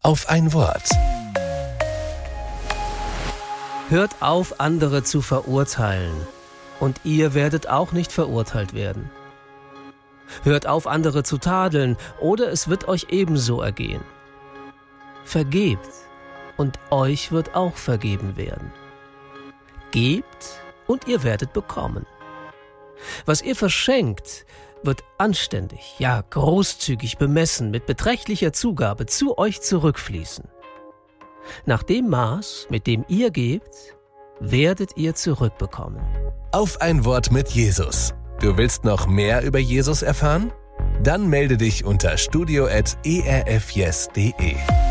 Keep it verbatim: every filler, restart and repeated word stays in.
auf ein Wort. Hört auf, andere zu verurteilen, und ihr werdet auch nicht verurteilt werden. Hört auf, andere zu tadeln, oder es wird euch ebenso ergehen. Vergebt, und euch wird auch vergeben werden. Gebt, und ihr werdet bekommen. Was ihr verschenkt, wird anständig, ja großzügig bemessen, mit beträchtlicher Zugabe zu euch zurückfließen. Nach dem Maß, mit dem ihr gebt, werdet ihr zurückbekommen. Auf ein Wort mit Jesus. Du willst noch mehr über Jesus erfahren? Dann melde dich unter studio at e r f yes punkt d e.